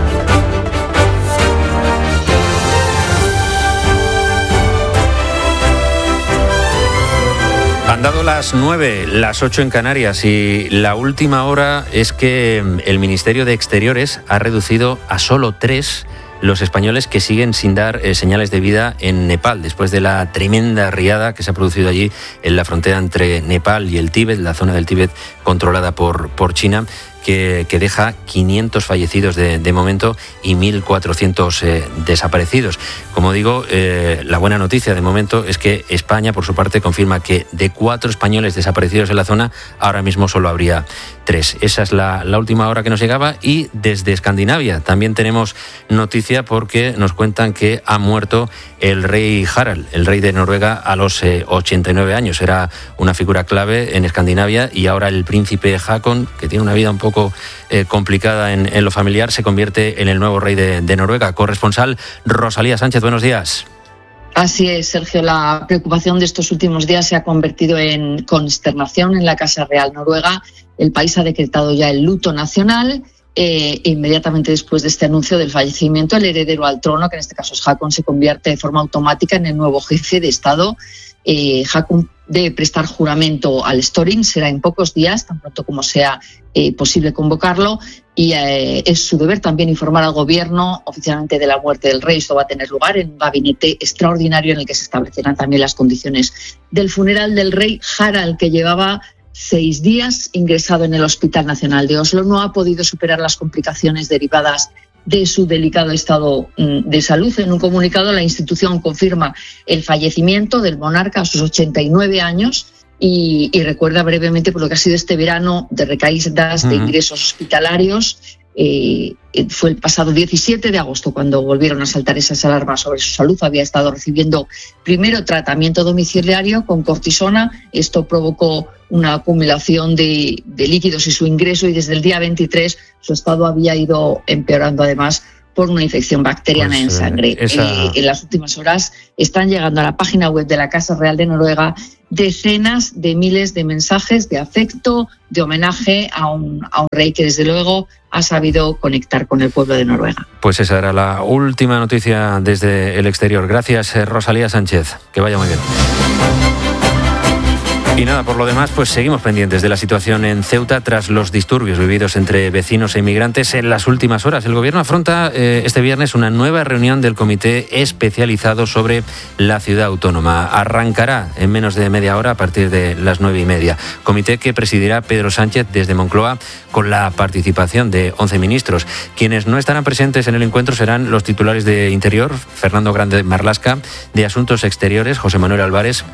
Han dado las nueve, las ocho en Canarias y la última hora es que el Ministerio de Exteriores ha reducido a solo tres los españoles que siguen sin dar eh, señales de vida en Nepal, después de la tremenda riada que se ha producido allí en la frontera entre Nepal y el Tíbet, la zona del Tíbet controlada por, por China, que, que deja quinientos fallecidos de, de momento y mil cuatrocientos eh, desaparecidos. Como digo, eh, la buena noticia de momento es que España, por su parte, confirma que de cuatro españoles desaparecidos en la zona, ahora mismo solo habría tres. Esa es la, la última hora que nos llegaba. Y desde Escandinavia también tenemos noticia porque nos cuentan que ha muerto el rey Harald, el rey de Noruega, a los eh, ochenta y nueve años. Era una figura clave en Escandinavia y ahora el príncipe Haakon, que tiene una vida un poco eh, complicada en, en lo familiar, se convierte en el nuevo rey de, de Noruega. Corresponsal Rosalía Sánchez, buenos días.
Así es, Sergio. La preocupación de estos últimos días se ha convertido en consternación en la Casa Real Noruega. El país ha decretado ya el luto nacional. Eh, inmediatamente después de este anuncio del fallecimiento, el heredero al trono, que en este caso es Haakon, se convierte de forma automática en el nuevo jefe de Estado. Eh, Haakon debe prestar juramento al Storting, será en pocos días, tan pronto como sea eh, posible convocarlo, y eh, es su deber también informar al gobierno oficialmente de la muerte del rey. Esto va a tener lugar en un gabinete extraordinario en el que se establecerán también las condiciones del funeral del rey Harald, que llevaba seis días ingresado en el Hospital Nacional de Oslo. No ha podido superar las complicaciones derivadas de su delicado estado de salud. En un comunicado, la institución confirma el fallecimiento del monarca a sus ochenta y nueve años y, y recuerda brevemente por lo que ha sido este verano de recaídas de ingresos hospitalarios. Eh, fue el pasado diecisiete de agosto cuando volvieron a saltar esas alarmas sobre su salud. Había estado recibiendo primero tratamiento domiciliario con cortisona. Esto provocó una acumulación de, de líquidos y su ingreso, y desde el día veintitrés su estado había ido empeorando, además por una infección bacteriana pues, en sangre. Esa... Eh, en las últimas horas están llegando a la página web de la Casa Real de Noruega decenas de miles de mensajes de afecto, de homenaje a un, a un rey que desde luego ha sabido conectar con el pueblo de Noruega.
Pues esa era la última noticia desde el exterior. Gracias, Rosalía Sánchez. Que vaya muy bien. Y nada, por lo demás, pues seguimos pendientes de la situación en Ceuta tras los disturbios vividos entre vecinos e inmigrantes en las últimas horas. El gobierno afronta eh, este viernes una nueva reunión del comité especializado sobre la ciudad autónoma. Arrancará en menos de media hora a partir de las nueve y media. Comité que presidirá Pedro Sánchez desde Moncloa con la participación de once ministros. Quienes no estarán presentes en el encuentro serán los titulares de Interior, Fernando Grande Marlasca, de Asuntos Exteriores, José Manuel Álvarez,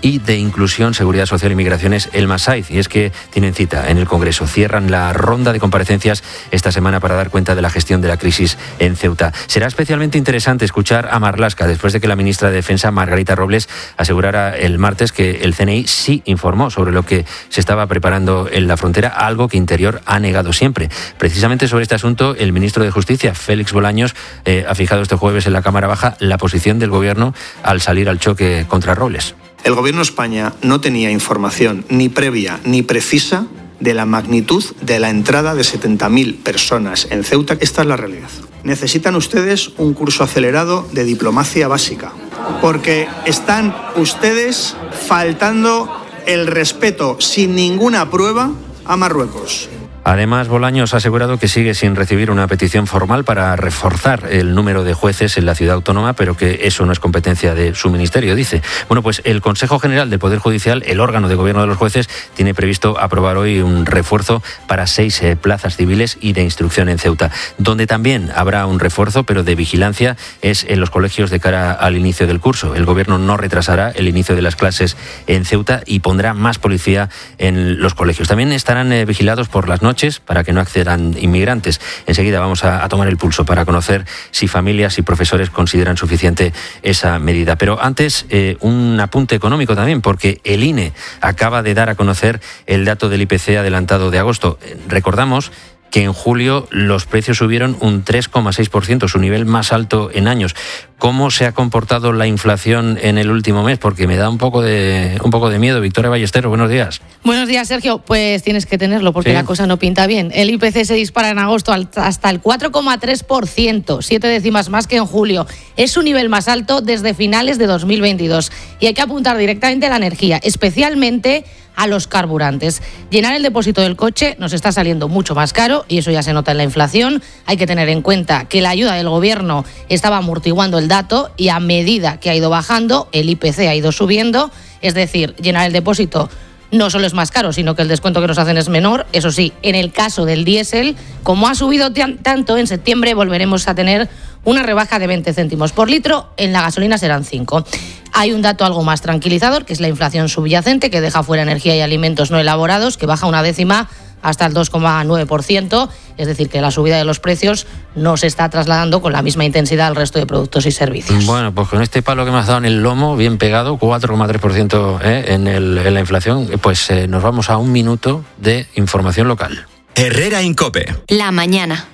y de Inclusión, Seguridad Social y Migraciones, Elma Saiz. Y es que tienen cita en el Congreso. Cierran la ronda de comparecencias esta semana para dar cuenta de la gestión de la crisis en Ceuta. Será especialmente interesante escuchar a Marlaska después de que la ministra de Defensa, Margarita Robles, asegurara el martes que el C N I sí informó sobre lo que se estaba preparando en la frontera, algo que Interior ha negado siempre. Precisamente sobre este asunto, el ministro de Justicia, Félix Bolaños, eh, ha fijado este jueves en la Cámara Baja la posición del Gobierno al salir al choque contra Robles.
El Gobierno de España no tenía información ni previa ni precisa de la magnitud de la entrada de setenta mil personas en Ceuta. Esta es la realidad. Necesitan ustedes un curso acelerado de diplomacia básica, porque están ustedes faltando el respeto sin ninguna prueba a Marruecos.
Además, Bolaños ha asegurado que sigue sin recibir una petición formal para reforzar el número de jueces en la ciudad autónoma, pero que eso no es competencia de su ministerio, dice. Bueno, pues el Consejo General del Poder Judicial, el órgano de gobierno de los jueces, tiene previsto aprobar hoy un refuerzo para seis eh, plazas civiles y de instrucción en Ceuta. Donde también habrá un refuerzo, pero de vigilancia, es en los colegios de cara al inicio del curso. El Gobierno no retrasará el inicio de las clases en Ceuta y pondrá más policía en los colegios. También estarán eh, vigilados por las noches para que no accedan inmigrantes. Enseguida vamos a, a tomar el pulso para conocer si familias y profesores consideran suficiente esa medida. Pero antes, eh, un apunte económico también, porque el I N E acaba de dar a conocer el dato del I P C adelantado de agosto. Recordamos que en julio los precios subieron un tres coma seis por ciento, su nivel más alto en años. ¿Cómo se ha comportado la inflación en el último mes? Porque me da un poco de un poco de miedo. Victoria Ballesteros, buenos días.
Buenos días, Sergio. Pues tienes que tenerlo porque ¿sí? La cosa no pinta bien. El I P C se dispara en agosto hasta el cuatro coma tres por ciento, siete décimas más que en julio. Es su nivel más alto desde finales de dos mil veintidós. Y hay que apuntar directamente a la energía, especialmente a los carburantes. Llenar el depósito del coche nos está saliendo mucho más caro y eso ya se nota en la inflación. Hay que tener en cuenta que la ayuda del Gobierno estaba amortiguando el dato y a medida que ha ido bajando, el I P C ha ido subiendo. Es decir, llenar el depósito no solo es más caro, sino que el descuento que nos hacen es menor. Eso sí, en el caso del diésel, como ha subido t- tanto, en septiembre volveremos a tener una rebaja de veinte céntimos por litro, en la gasolina serán cinco. Hay un dato algo más tranquilizador, que es la inflación subyacente, que deja fuera energía y alimentos no elaborados, que baja una décima hasta el dos coma nueve por ciento, es decir, que la subida de los precios no se está trasladando con la misma intensidad al resto de productos y servicios.
Bueno, pues con este palo que me has dado en el lomo, bien pegado, cuatro coma tres por ciento ¿eh? en, el, en la inflación, pues eh, nos vamos a un minuto de información local.
Herrera Incope.
La mañana.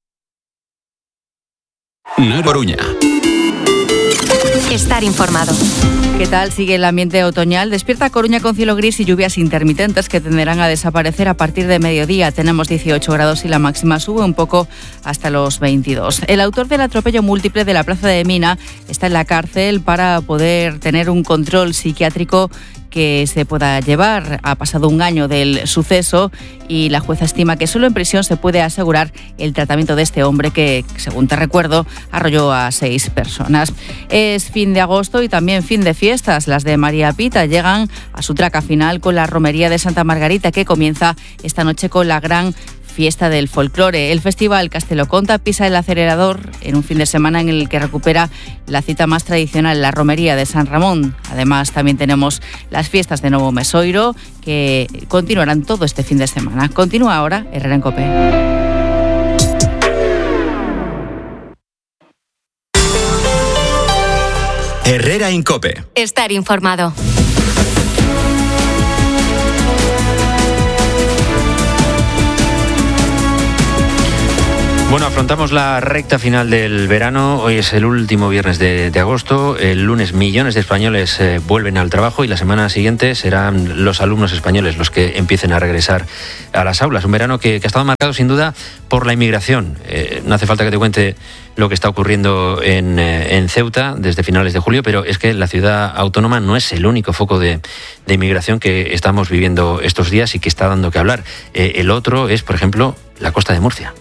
Coruña.
Estar informado.
¿Qué tal? Sigue el ambiente otoñal. Despierta Coruña con cielo gris y lluvias intermitentes que tenderán a desaparecer a partir de mediodía. Tenemos dieciocho grados y la máxima sube un poco hasta los veintidós. El autor del atropello múltiple de la Plaza de Mina está en la cárcel para poder tener un control psiquiátrico que se pueda llevar. Ha pasado un año del suceso y la jueza estima que solo en prisión se puede asegurar el tratamiento de este hombre que, según te recuerdo, arrolló a seis personas. Es fin de agosto y también fin de fiestas. Las de María Pita llegan a su traca final con la romería de Santa Margarita, que comienza esta noche con la gran fiesta del folclore. El festival Castelo Conta pisa el acelerador en un fin de semana en el que recupera la cita más tradicional, la romería de San Ramón. Además, también tenemos las fiestas de Novo Mesoiro, que continuarán todo este fin de semana. Continúa ahora Herrera en Cope.
Herrera en Cope.
Estar informado.
Bueno, afrontamos la recta final del verano. Hoy es el último viernes de, de agosto. El lunes millones de españoles eh, vuelven al trabajo y la semana siguiente serán los alumnos españoles los que empiecen a regresar a las aulas. Un verano que, que ha estado marcado sin duda por la inmigración. Eh, no hace falta que te cuente lo que está ocurriendo en, eh, en Ceuta desde finales de julio, pero es que la ciudad autónoma no es el único foco de, de inmigración que estamos viviendo estos días y que está dando que hablar. Eh, el otro es, por ejemplo, la costa de Murcia.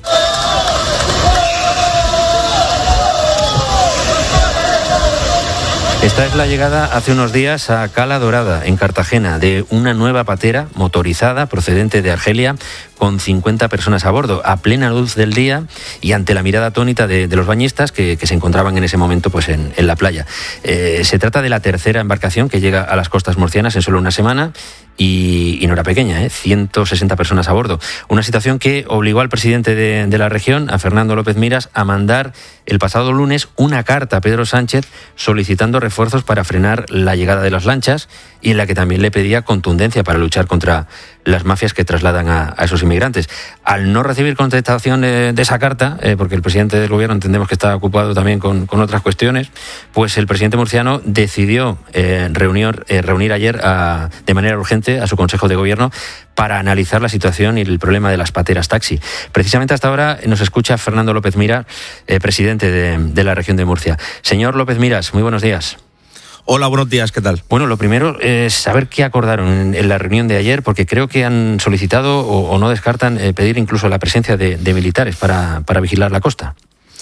Esta es la llegada hace unos días a Cala Dorada, en Cartagena, de una nueva patera motorizada procedente de Argelia con cincuenta personas a bordo, a plena luz del día y ante la mirada atónita de, de los bañistas que, que se encontraban en ese momento pues en, en la playa. Eh, se trata de la tercera embarcación que llega a las costas murcianas en solo una semana y, y no era pequeña, ¿eh? ciento sesenta personas a bordo. Una situación que obligó al presidente de, de la región, a Fernando López Miras, a mandar el pasado lunes una carta a Pedro Sánchez solicitando refuerzos para frenar la llegada de las lanchas y en la que también le pedía contundencia para luchar contra las mafias que trasladan a, a esos inmigrantes. Al no recibir contestación de, de esa carta, eh, porque el presidente del gobierno entendemos que está ocupado también con, con otras cuestiones, pues el presidente murciano decidió eh, reunir, eh, reunir ayer a, de manera urgente a su Consejo de Gobierno para analizar la situación y el problema de las pateras taxi. Precisamente hasta ahora nos escucha Fernando López Miras, eh, presidente de, de la región de Murcia. Señor López Miras, muy buenos días.
Hola, buenos días, ¿qué tal?
Bueno, lo primero es saber qué acordaron en, en la reunión de ayer, porque creo que han solicitado o, o no descartan eh, pedir incluso la presencia de, de militares para, para vigilar la costa.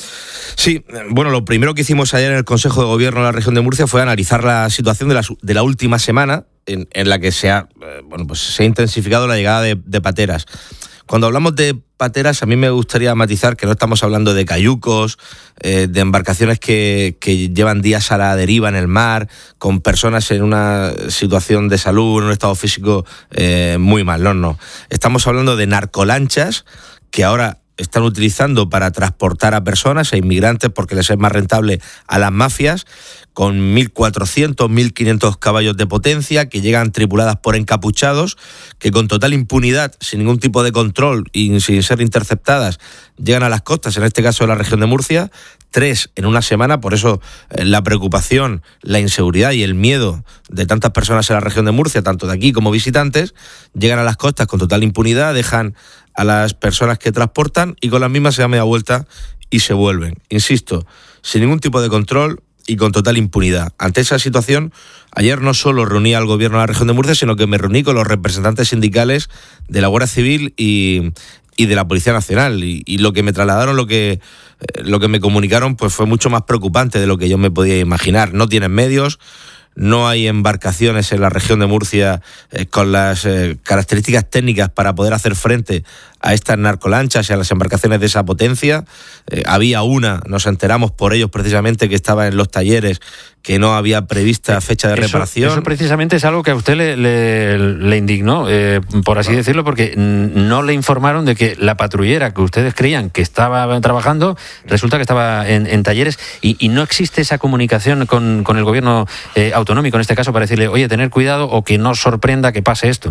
Sí, bueno, lo primero que hicimos ayer en el Consejo de Gobierno de la región de Murcia fue analizar la situación de la, de la última semana en, en la que se ha, eh, bueno, pues se ha intensificado la llegada de, de pateras. Cuando hablamos de pateras, a mí me gustaría matizar que no estamos hablando de cayucos, eh, de embarcaciones que, que llevan días a la deriva en el mar, con personas en una situación de salud, en un estado físico eh, muy mal. No, no. Estamos hablando de narcolanchas que ahora están utilizando para transportar a personas, a inmigrantes, porque les es más rentable a las mafias, con mil cuatrocientos, mil quinientos caballos de potencia, que llegan tripuladas por encapuchados, que con total impunidad, sin ningún tipo de control y sin ser interceptadas, llegan a las costas, en este caso de la región de Murcia, tres en una semana. Por eso eh, la preocupación, la inseguridad y el miedo de tantas personas en la región de Murcia, tanto de aquí como visitantes, llegan a las costas con total impunidad, dejan a las personas que transportan y con las mismas se dan media vuelta y se vuelven. Insisto, sin ningún tipo de control y con total impunidad. Ante esa situación, ayer no solo reuní al gobierno de la región de Murcia, sino que me reuní con los representantes sindicales de la Guardia Civil y, y de la Policía Nacional. Y, y lo que me trasladaron, lo que, eh, lo que me comunicaron, pues fue mucho más preocupante de lo que yo me podía imaginar. No tienen medios, no hay embarcaciones en la región de Murcia eh, con las eh, características técnicas para poder hacer frente a estas narcolanchas y a las embarcaciones de esa potencia. Eh, había una, nos enteramos por ellos precisamente, que estaba en los talleres, que no había prevista fecha de
eso,
reparación.
Eso precisamente es algo que a usted le, le, le indignó, eh, por así decirlo, porque no le informaron de que la patrullera que ustedes creían que estaba trabajando, resulta que estaba en, en talleres y, y no existe esa comunicación con, con el gobierno eh, autonómico, en este caso, para decirle, oye, tener cuidado o que no sorprenda que pase esto.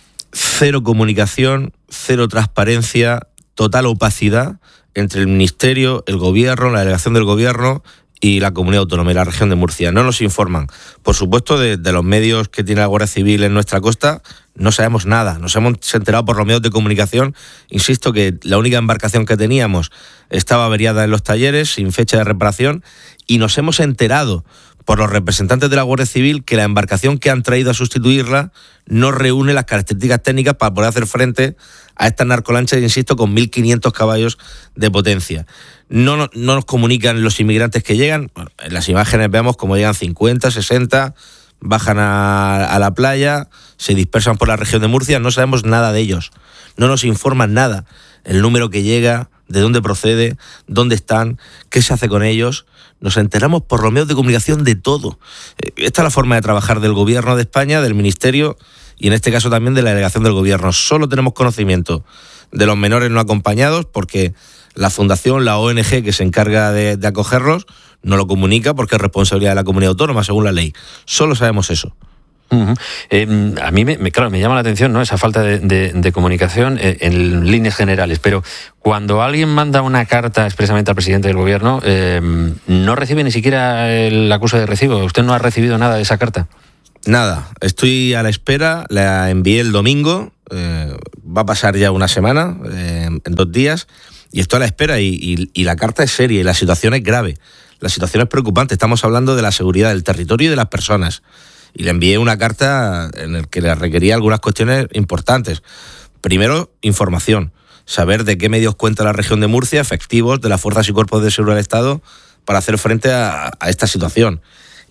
Cero comunicación, cero transparencia, total opacidad entre el Ministerio, el Gobierno, la delegación del Gobierno y la comunidad autónoma y la región de Murcia. No nos informan. Por supuesto, de, de los medios que tiene la Guardia Civil en nuestra costa, no sabemos nada. Nos hemos enterado por los medios de comunicación. Insisto que la única embarcación que teníamos estaba averiada en los talleres, sin fecha de reparación, y nos hemos enterado por los representantes de la Guardia Civil que la embarcación que han traído a sustituirla no reúne las características técnicas para poder hacer frente a estas narcolanchas, insisto, con mil quinientos caballos de potencia. No, no, no nos comunican los inmigrantes que llegan. Bueno, en las imágenes vemos cómo llegan cincuenta, sesenta, bajan a, a la playa, se dispersan por la región de Murcia, no sabemos nada de ellos. No nos informan nada. El número que llega, de dónde procede, dónde están, qué se hace con ellos. Nos enteramos por los medios de comunicación de todo. Esta es la forma de trabajar del Gobierno de España, del Ministerio y en este caso también de la delegación del Gobierno. Solo tenemos conocimiento de los menores no acompañados porque la fundación, la O N G que se encarga de, de acogerlos, no lo comunica porque es responsabilidad de la comunidad autónoma según la ley. Solo sabemos eso.
Uh-huh. Eh, a mí, me, claro, me llama la atención, ¿no?, esa falta de, de, de comunicación eh, en líneas generales, pero cuando alguien manda una carta expresamente al presidente del gobierno, eh, no recibe ni siquiera el acuse de recibo. ¿Usted no ha recibido nada de esa carta?
Nada, estoy a la espera, la envié el domingo, eh, va a pasar ya una semana, eh, en dos días, y estoy a la espera y, y, y la carta es seria y la situación es grave, la situación es preocupante, estamos hablando de la seguridad del territorio y de las personas. Y le envié una carta en la que le requería algunas cuestiones importantes. Primero, información. Saber de qué medios cuenta la región de Murcia, efectivos de las fuerzas y cuerpos de seguridad del Estado, para hacer frente a, a esta situación.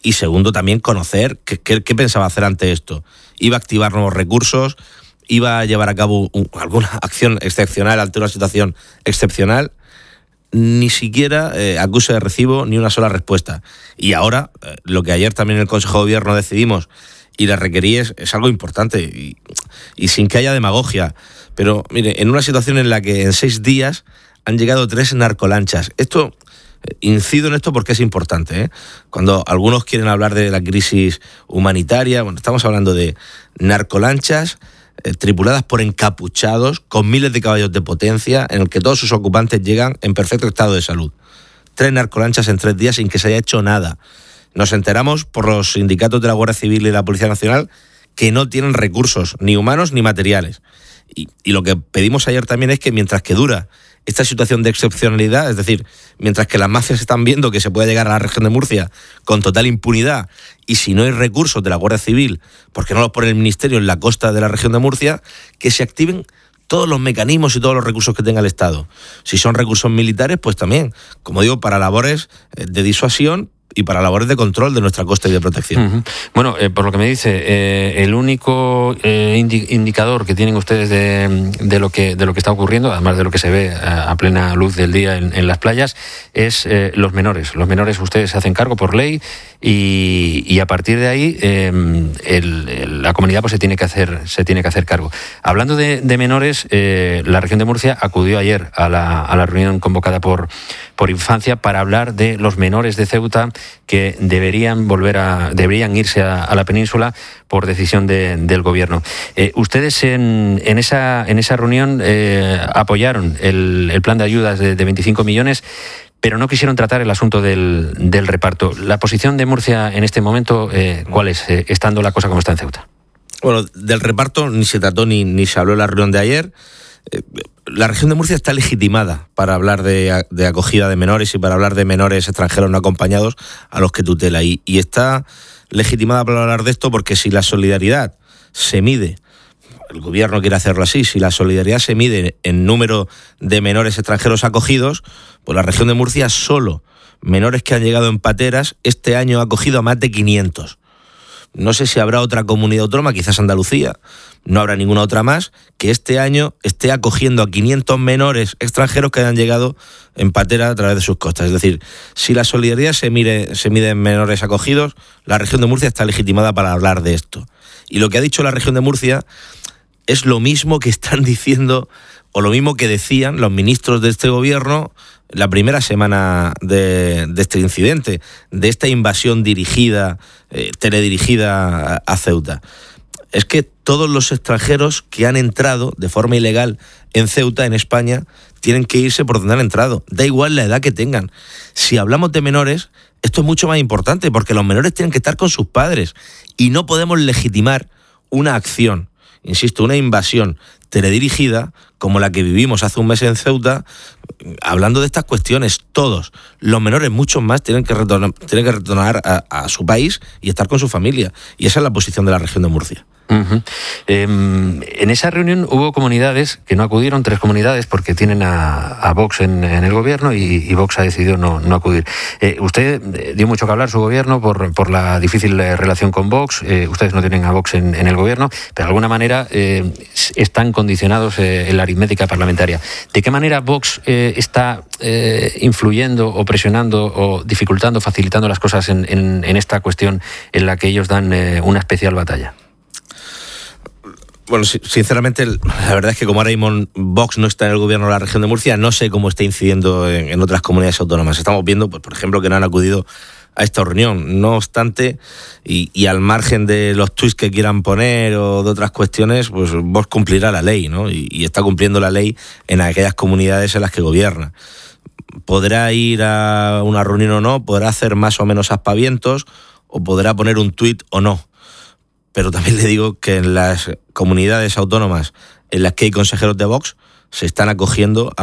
y segundo, también conocer qué, qué, qué pensaba hacer ante esto. ¿Iba a activar nuevos recursos? ¿Iba a llevar a cabo un, alguna acción excepcional ante una situación excepcional? Ni siquiera eh, acuse de recibo ni una sola respuesta. Y ahora, eh, lo que ayer también en el Consejo de Gobierno decidimos y le requerí es, es algo importante y, y sin que haya demagogia. Pero mire, en una situación en la que en seis días han llegado tres narcolanchas. Esto, eh, incido en esto porque es importante, ¿eh? Cuando algunos quieren hablar de la crisis humanitaria, bueno, estamos hablando de narcolanchas eh, tripuladas por encapuchados con miles de caballos de potencia, en el que todos sus ocupantes llegan en perfecto estado de salud. Tres narcolanchas en tres días sin que se haya hecho nada. Nos enteramos por los sindicatos de la Guardia Civil y la Policía Nacional que no tienen recursos, ni humanos ni materiales. Y, y lo que pedimos ayer también es que mientras que dura esta situación de excepcionalidad, es decir, mientras que las mafias están viendo que se puede llegar a la región de Murcia con total impunidad, y si no hay recursos de la Guardia Civil, porque no los pone el Ministerio en la costa de la región de Murcia, que se activen todos los mecanismos y todos los recursos que tenga el Estado. Si son recursos militares, pues también, como digo, para labores de disuasión y para labores de control de nuestra costa y de protección.
Uh-huh. Bueno, eh, por lo que me dice, eh, el único eh, indi- indicador que tienen ustedes de, de lo que de lo que está ocurriendo, además de lo que se ve a, a plena luz del día en, en las playas, es eh, los menores. Los menores ustedes se hacen cargo por ley y, y a partir de ahí eh, el, el, la comunidad pues se tiene que hacer se tiene que hacer cargo. Hablando de, de menores, eh, la región de Murcia acudió ayer a la, a la reunión convocada por por Infancia para hablar de los menores de Ceuta que deberían volver a deberían irse a, a la península por decisión de, del gobierno. Eh, ustedes en, en esa en esa reunión eh, apoyaron el, el plan de ayudas de, de veinticinco millones, pero no quisieron tratar el asunto del, del reparto. La posición de Murcia en este momento, eh, ¿cuál es, eh, estando la cosa como está en Ceuta?
Bueno, del reparto ni se trató ni, ni se habló en la reunión de ayer. Eh, La región de Murcia está legitimada para hablar de, de acogida de menores y para hablar de menores extranjeros no acompañados a los que tutela. Y, y está legitimada para hablar de esto porque si la solidaridad se mide, el gobierno quiere hacerlo así, si la solidaridad se mide en número de menores extranjeros acogidos, pues la región de Murcia solo menores que han llegado en pateras este año ha acogido a más de quinientos. No sé si habrá otra comunidad autónoma, quizás Andalucía, no habrá ninguna otra más, que este año esté acogiendo a quinientos menores extranjeros que hayan llegado en patera a través de sus costas. Es decir, si la solidaridad se mide, se mide en menores acogidos, la región de Murcia está legitimada para hablar de esto. Y lo que ha dicho la región de Murcia es lo mismo que están diciendo, o lo mismo que decían los ministros de este gobierno la primera semana de, de este incidente, de esta invasión dirigida, eh, teledirigida a, a Ceuta. Es que todos los extranjeros que han entrado de forma ilegal en Ceuta, en España, tienen que irse por donde han entrado. Da igual la edad que tengan. Si hablamos de menores, esto es mucho más importante, porque los menores tienen que estar con sus padres y no podemos legitimar una acción, insisto, una invasión teledirigida como la que vivimos hace un mes en Ceuta, hablando de estas cuestiones. Todos, los menores, muchos más, tienen que retornar, tienen que retornar a, a su país y estar con su familia. Y esa es la posición de la región de Murcia.
Uh-huh. Eh, en esa reunión hubo comunidades que no acudieron, tres comunidades, porque tienen a, a Vox en, en el gobierno y, y Vox ha decidido no, no acudir. Eh, usted dio mucho que hablar, su gobierno, por, por la difícil relación con Vox. Eh, ustedes no tienen a Vox en, en el gobierno, pero de alguna manera eh, están condicionados eh, en la aritmética parlamentaria. ¿De qué manera Vox eh, está eh, influyendo o presionando o dificultando, facilitando las cosas en, en, en esta cuestión en la que ellos dan eh, una especial batalla?
Bueno, sinceramente, la verdad es que como ahora mismo Vox no está en el gobierno de la región de Murcia, no sé cómo está incidiendo en, en otras comunidades autónomas. Estamos viendo, pues, por ejemplo, que no han acudido a esta reunión. No obstante, y, y al margen de los tuits que quieran poner o de otras cuestiones, pues Vox cumplirá la ley, ¿no? Y, y está cumpliendo la ley en aquellas comunidades en las que gobierna. Podrá ir a una reunión o no, podrá hacer más o menos aspavientos, o podrá poner un tuit o no. Pero también le digo que en las comunidades autónomas en las que hay consejeros de Vox se están acogiendo a